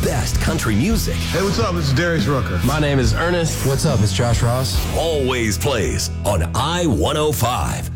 best country music. Hey, what's up? This is Darius Rucker. My name is Ernest. What's up? It's Josh Ross. Always plays on I-105.